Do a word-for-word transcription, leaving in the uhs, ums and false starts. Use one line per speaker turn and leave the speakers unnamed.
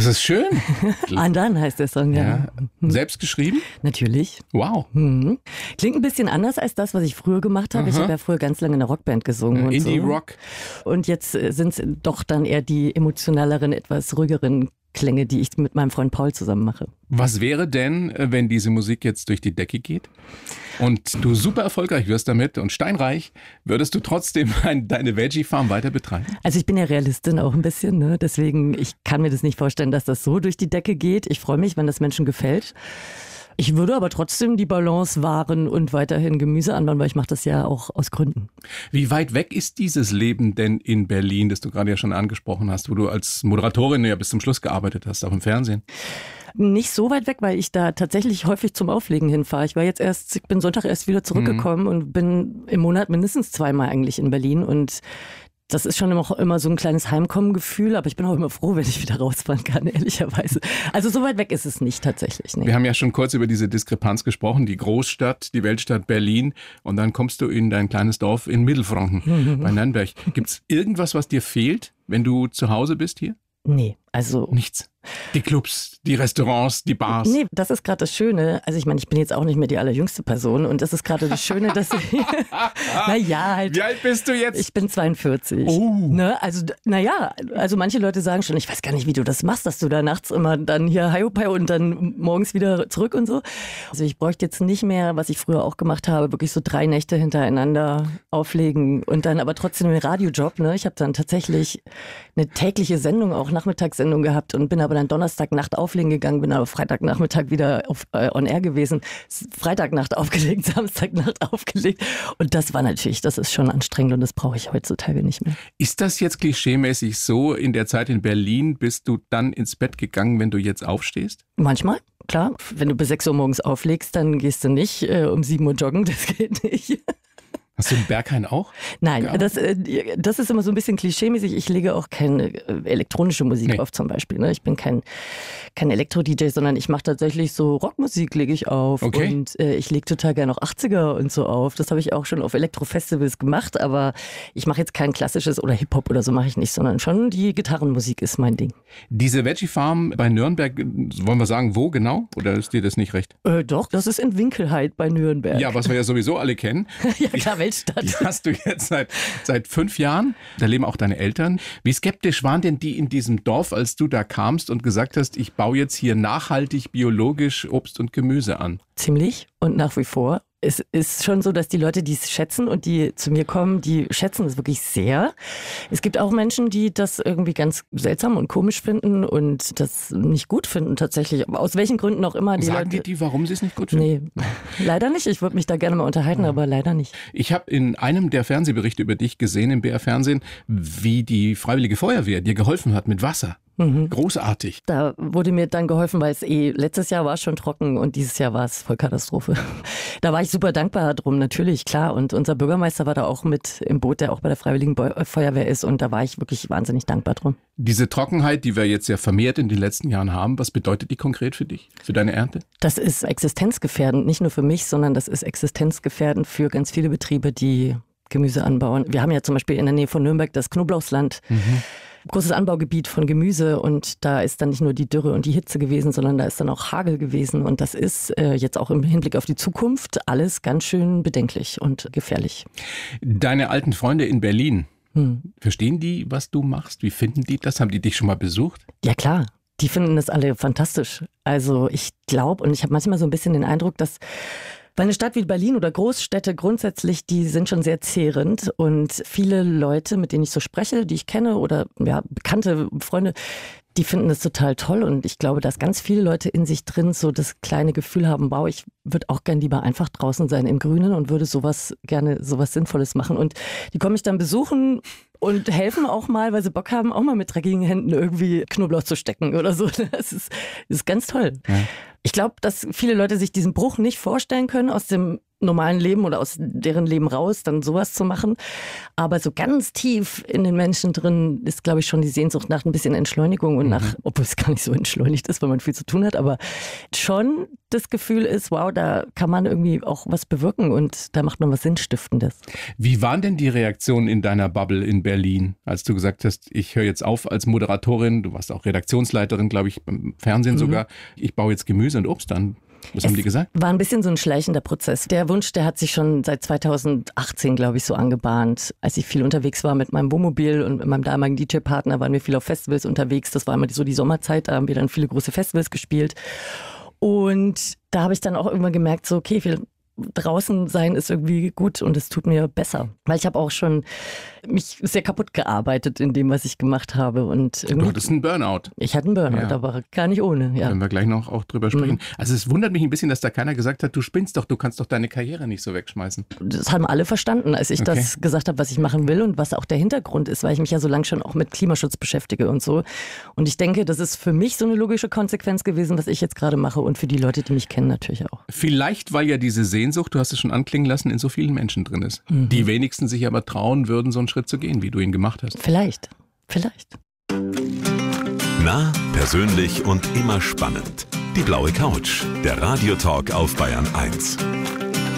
Das ist schön.
Andan heißt der Song, ja.
ja. Selbst geschrieben?
Natürlich.
Wow.
Mhm. Klingt ein bisschen anders als das, was ich früher gemacht habe.
Aha.
Ich habe ja früher ganz lange in einer Rockband gesungen.
Ja,
und
Indie-Rock.
So. Und jetzt sind es doch dann eher die emotionaleren, etwas ruhigeren Klänge, die ich mit meinem Freund Paul zusammen mache.
Was wäre denn, wenn diese Musik jetzt durch die Decke geht und du super erfolgreich wirst damit und steinreich, würdest du trotzdem deine Veggie-Farm weiter betreiben?
Also ich bin ja Realistin auch ein bisschen, ne? Deswegen, ich kann mir das nicht vorstellen, dass das so durch die Decke geht. Ich freue mich, wenn das Menschen gefällt. Ich würde aber trotzdem die Balance wahren und weiterhin Gemüse anbauen, weil ich mache das ja auch aus Gründen.
Wie weit weg ist dieses Leben denn in Berlin, das du gerade ja schon angesprochen hast, wo du als Moderatorin ja bis zum Schluss gearbeitet hast, auch im Fernsehen?
Nicht so weit weg, weil ich da tatsächlich häufig zum Auflegen hinfahre. Ich war jetzt erst, ich bin Sonntag erst wieder zurückgekommen mhm. und bin im Monat mindestens zweimal eigentlich in Berlin und das ist schon immer, immer so ein kleines Heimkommen-Gefühl, aber ich bin auch immer froh, wenn ich wieder rausfahren kann, ehrlicherweise. Also so weit weg ist es nicht tatsächlich. Nee.
Wir haben ja schon kurz über diese Diskrepanz gesprochen, die Großstadt, die Weltstadt Berlin und dann kommst du in dein kleines Dorf in Mittelfranken mhm. bei Nürnberg. Gibt es irgendwas, was dir fehlt, wenn du zu Hause bist hier?
Nee, also...
Nichts. Die Clubs, die Restaurants, die Bars.
Nee, das ist gerade das Schöne. Also ich meine, ich bin jetzt auch nicht mehr die allerjüngste Person und das ist gerade das Schöne, dass ich... naja, halt...
Wie alt bist du jetzt?
Ich bin zweiundvierzig.
Oh.
Ne? Also, naja, also manche Leute sagen schon, ich weiß gar nicht, wie du das machst, dass du da nachts immer dann hier Hiopai und dann morgens wieder zurück und so. Also ich bräuchte jetzt nicht mehr, was ich früher auch gemacht habe, wirklich so drei Nächte hintereinander auflegen und dann aber trotzdem einen Radiojob. Ne? Ich habe dann tatsächlich eine tägliche Sendung, auch Nachmittagssendung gehabt und bin aber dann Donnerstagnacht auflegen gegangen, bin aber Freitagnachmittag wieder auf, äh, on air gewesen, Freitagnacht aufgelegt, Samstagnacht aufgelegt und das war natürlich, das ist schon anstrengend und das brauche ich heutzutage nicht mehr.
Ist das jetzt klischeemäßig so, in der Zeit in Berlin bist du dann ins Bett gegangen, wenn du jetzt aufstehst?
Manchmal, klar. Wenn du bis sechs Uhr morgens auflegst, dann gehst du nicht äh, um sieben Uhr joggen, das geht nicht.
Hast du einen Berghain auch?
Nein, das, das ist immer so ein bisschen klischeemäßig. Ich lege auch keine elektronische Musik nee. auf zum Beispiel. Ne? Ich bin kein, kein Elektro-D J, sondern ich mache tatsächlich so Rockmusik lege ich auf.
Okay.
Und äh, ich lege total gerne auch achtziger und so auf. Das habe ich auch schon auf Elektro-Festivals gemacht, aber ich mache jetzt kein klassisches oder Hip-Hop oder so mache ich nicht, sondern schon die Gitarrenmusik ist mein Ding.
Diese Veggie Farm bei Nürnberg, wollen wir sagen, wo genau? Oder ist dir das nicht recht?
Äh, doch, das ist in Winkelheit bei Nürnberg.
Ja, was wir ja sowieso alle kennen.
Ja, klar. Weltstadt.
Die hast du jetzt seit, seit fünf Jahren. Da leben auch deine Eltern. Wie skeptisch waren denn die in diesem Dorf, als du da kamst und gesagt hast, ich baue jetzt hier nachhaltig, biologisch Obst und Gemüse an?
Ziemlich und nach wie vor. Es ist schon so, dass die Leute, die es schätzen und die zu mir kommen, die schätzen es wirklich sehr. Es gibt auch Menschen, die das irgendwie ganz seltsam und komisch finden und das nicht gut finden tatsächlich. Aus welchen Gründen auch immer. Die
Sagen
Leute,
die, die, warum sie es nicht gut finden?
Nee, leider nicht. Ich würde mich da gerne mal unterhalten, ja. aber leider nicht.
Ich habe in einem der Fernsehberichte über dich gesehen, im B R Fernsehen, wie die Freiwillige Feuerwehr dir geholfen hat mit Wasser. Mhm. Großartig.
Da wurde mir dann geholfen, weil es eh, letztes Jahr war es schon trocken und dieses Jahr war es voll Katastrophe. Da war ich super dankbar drum, natürlich, klar. Und unser Bürgermeister war da auch mit im Boot, der auch bei der Freiwilligen Feuerwehr ist und da war ich wirklich wahnsinnig dankbar drum.
Diese Trockenheit, die wir jetzt ja vermehrt in den letzten Jahren haben, was bedeutet die konkret für dich, für deine Ernte?
Das ist existenzgefährdend, nicht nur für mich, sondern das ist existenzgefährdend für ganz viele Betriebe, die Gemüse anbauen. Wir haben ja zum Beispiel in der Nähe von Nürnberg das Knoblauchsland. Mhm. Großes Anbaugebiet von Gemüse und da ist dann nicht nur die Dürre und die Hitze gewesen, sondern da ist dann auch Hagel gewesen und das ist äh, jetzt auch im Hinblick auf die Zukunft alles ganz schön bedenklich und gefährlich.
Deine alten Freunde in Berlin,
hm.
verstehen die, was du machst? Wie finden die das? Haben die dich schon mal besucht?
Ja klar, die finden das alle fantastisch. Also ich glaube und ich habe manchmal so ein bisschen den Eindruck, dass weil eine Stadt wie Berlin oder Großstädte grundsätzlich, die sind schon sehr zehrend und viele Leute, mit denen ich so spreche, die ich kenne oder ja, bekannte Freunde, die finden das total toll und ich glaube, dass ganz viele Leute in sich drin so das kleine Gefühl haben, wow, ich würde auch gern lieber einfach draußen sein im Grünen und würde sowas gerne sowas Sinnvolles machen und die kommen mich dann besuchen und helfen auch mal, weil sie Bock haben, auch mal mit dreckigen Händen irgendwie Knoblauch zu stecken oder so. Das ist, das ist ganz toll. Ja. Ich glaube, dass viele Leute sich diesen Bruch nicht vorstellen können aus dem normalen Leben oder aus deren Leben raus, dann sowas zu machen. Aber so ganz tief in den Menschen drin ist, glaube ich, schon die Sehnsucht nach ein bisschen Entschleunigung und nach, mhm. obwohl es gar nicht so entschleunigt ist, weil man viel zu tun hat, aber schon das Gefühl ist, wow, da kann man irgendwie auch was bewirken und da macht man was Sinnstiftendes.
Wie waren denn die Reaktionen in deiner Bubble in Berlin, als du gesagt hast, ich höre jetzt auf als Moderatorin, du warst auch Redaktionsleiterin, glaube ich, beim Fernsehen mhm. sogar, ich baue jetzt Gemüse und Obst an. Was
es
haben die gesagt?
War ein bisschen so ein schleichender Prozess. Der Wunsch, der hat sich schon seit zweitausendachtzehn, glaube ich, so angebahnt. Als ich viel unterwegs war mit meinem Wohnmobil und mit meinem damaligen D J-Partner, waren wir viel auf Festivals unterwegs. Das war immer so die Sommerzeit, da haben wir dann viele große Festivals gespielt. Und da habe ich dann auch irgendwann gemerkt, so okay, viel draußen sein ist irgendwie gut und es tut mir besser. Weil ich habe auch schon mich sehr kaputt gearbeitet in dem, was ich gemacht habe. Und
du hattest einen Burnout.
Ich hatte einen Burnout, ja. aber gar nicht ohne. Ja.
Können wir gleich noch auch drüber sprechen. Mhm. Also es wundert mich ein bisschen, dass da keiner gesagt hat, du spinnst doch, du kannst doch deine Karriere nicht so wegschmeißen.
Das haben alle verstanden, als ich okay. das gesagt habe, was ich machen will und was auch der Hintergrund ist, weil ich mich ja so lange schon auch mit Klimaschutz beschäftige und so. Und ich denke, das ist für mich so eine logische Konsequenz gewesen, was ich jetzt gerade mache und für die Leute, die mich kennen natürlich auch.
Vielleicht, weil ja diese Sehnsucht, du hast es schon anklingen lassen, in so vielen Menschen drin ist. Mhm. Die wenigsten sich aber trauen würden, so einen Schritt zu gehen, wie du ihn gemacht hast.
Vielleicht, vielleicht.
Nah, persönlich und immer spannend. Die blaue Couch, der Radiotalk auf Bayern eins.